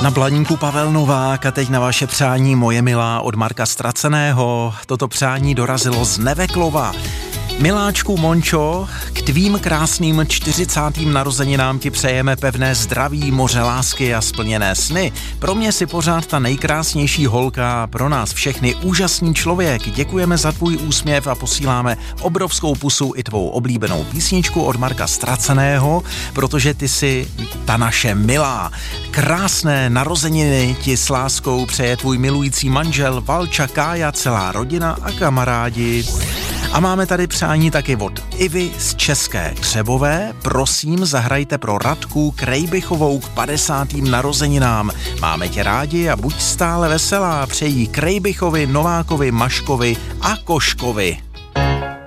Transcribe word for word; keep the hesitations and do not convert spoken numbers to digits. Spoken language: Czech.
Na Blaníku Pavel Novák a teď na vaše přání Moje milá od Marka Ztraceného. Toto přání dorazilo z Neveklova. Miláčku Mončo, k tvým krásným čtyřicátým narozeninám ti přejeme pevné zdraví, moře lásky a splněné sny. Pro mě si pořád ta nejkrásnější holka, pro nás všechny úžasný člověk. Děkujeme za tvůj úsměv a posíláme obrovskou pusu i tvou oblíbenou písničku od Marka Ztraceného, protože ty jsi ta naše milá. Krásné narozeniny ti s láskou přeje tvůj milující manžel Valča, Kája, celá rodina a kamarádi. A máme tady přání taky od Ivy z České Třebové. Prosím, zahrajte pro Radku Krejbichovou k padesátým narozeninám. Máme tě rádi a buď stále veselá. Přejí Krejbichovi, Novákovi, Maškovi a Koškovi.